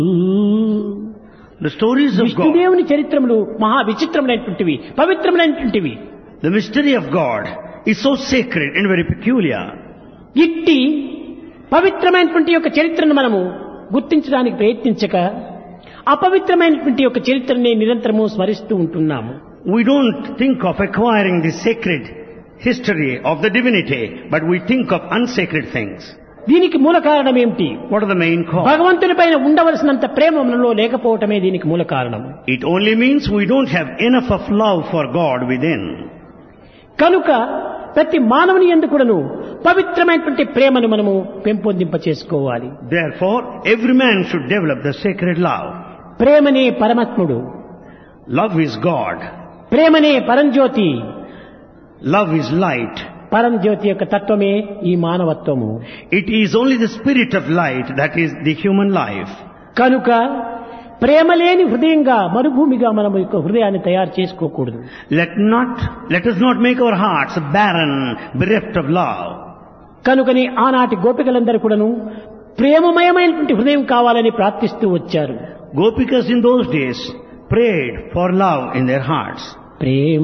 The stories of God, విష్ణుదేవుని చరిత్రములు మహా విచిత్రమైనటువంటివి, పవిత్రమైనటువంటివి. the mystery of God is so sacred and very peculiar. ఇట్టి పవిత్రమైనటువంటి యొక్క చరిత్రను మనము గుర్తించడానికి ప్రయత్నించక అపవిత్రమైనటువంటి యొక్క చరిత్రని నిరంతరము స్మరిస్తూ ఉంటున్నాము. We don't think of acquiring the sacred history of the divinity, but we think of unsacred things. దీనికి మూల కారణం ఏమిటి? What are the main cause? భగవంతుని పైన ఉండవలసినంత ప్రేమ మనలో లేకపోవటమే దీనికి మూల కారణం. It only means we don't have enough of love for God within. కనుక ప్రతి మానవుని యందు కూడాను పవిత్రమైనటువంటి ప్రేమను మనము పెంపొందింప చేసుకోవాలి. Therefore, every man should develop the sacred love. ప్రేమనే పరమాత్ముడు, Love is God. ప్రేమనే పరంజ్యోతి. Love is light. పరంజ్యోతి యొక్క తత్వమే ఈ మానవత్వము. It is only the spirit of light that is the human life. కనుక ప్రేమ లేని హృదయంగా మరుభూమిగా మనం యొక్క హృదయాన్ని తయారు చేసుకోకూడదు. Let us not make our hearts barren, bereft of love. కనుకని ఆనాటి గోపికలందరూ కూడాను ప్రేమమయమైనటువంటి హృదయం కావాలని ప్రార్థిస్తూ వచ్చారు. Gopikas in those days prayed for love in their hearts. Prema